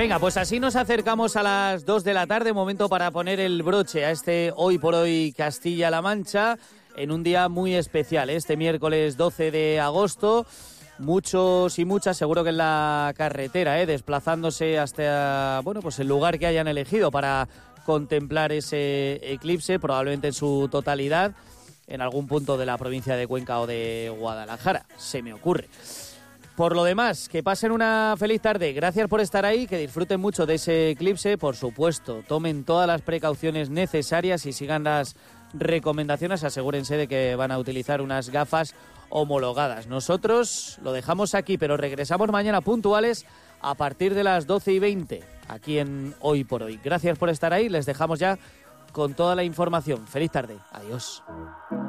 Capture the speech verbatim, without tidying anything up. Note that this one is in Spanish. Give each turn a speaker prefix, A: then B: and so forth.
A: Venga, pues así nos acercamos a las dos de la tarde, momento para poner el broche a este Hoy por Hoy Castilla-La Mancha, en un día muy especial, este miércoles doce de agosto. Muchos y muchas seguro que en la carretera, ¿eh? desplazándose hasta bueno, pues el lugar que hayan elegido para contemplar ese eclipse, probablemente en su totalidad, en algún punto de la provincia de Cuenca o de Guadalajara, se me ocurre. Por lo demás, que pasen una feliz tarde. Gracias por estar ahí, que disfruten mucho de ese eclipse. Por supuesto, tomen todas las precauciones necesarias y sigan las recomendaciones. Asegúrense de que van a utilizar unas gafas homologadas. Nosotros lo dejamos aquí, pero regresamos mañana puntuales a partir de las doce y veinte, aquí en Hoy por Hoy. Gracias por estar ahí. Les dejamos ya con toda la información. Feliz tarde. Adiós.